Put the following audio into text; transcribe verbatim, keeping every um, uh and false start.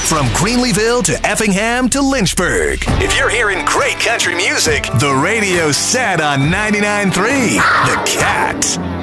From Greenleeville to Effingham to Lynchburg. If you're hearing great country music, the radio's set on ninety-nine point three The Cat.